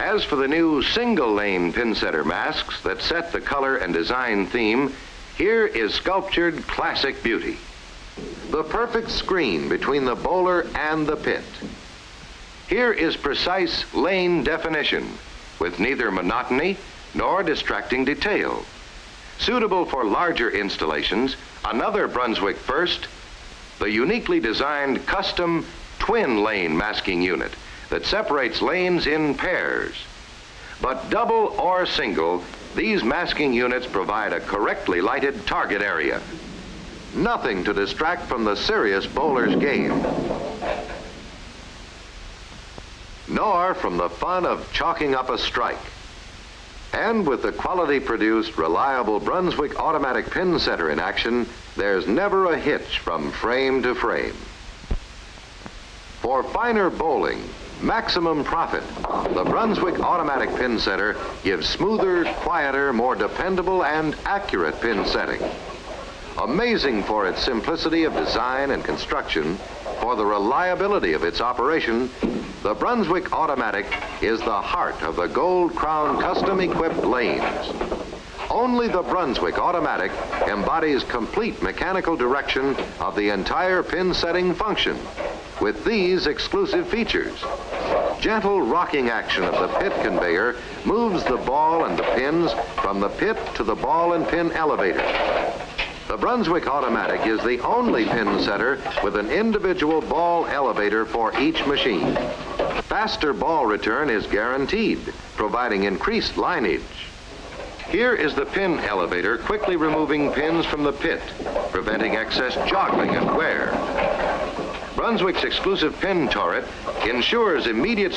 As for the new single-lane pin setter masks that set the color and design theme, here is sculptured classic beauty. The perfect screen between the bowler and the pit. Here is precise lane definition with neither monotony nor distracting detail. Suitable for larger installations, another Brunswick first, the uniquely designed custom twin lane masking unit that separates lanes in pairs. But double or single, these masking units provide a correctly lighted target area. Nothing to distract from the serious bowler's game, nor from the fun of chalking up a strike. And with the quality-produced, reliable Brunswick automatic pin setter in action, there's never a hitch from frame to frame. For finer bowling, maximum profit, the Brunswick automatic pin setter gives smoother, quieter, more dependable and accurate pin setting. Amazing for its simplicity of design and construction, for the reliability of its operation, the Brunswick Automatic is the heart of the Gold Crown custom-equipped lanes. Only the Brunswick Automatic embodies complete mechanical direction of the entire pin setting function with these exclusive features. Gentle rocking action of the pit conveyor moves the ball and the pins from the pit to the ball and pin elevator. The Brunswick Automatic is the only pin setter with an individual ball elevator for each machine. Faster ball return is guaranteed, providing increased lineage. Here is the pin elevator quickly removing pins from the pit, preventing excess joggling and wear. Brunswick's exclusive pin turret ensures immediate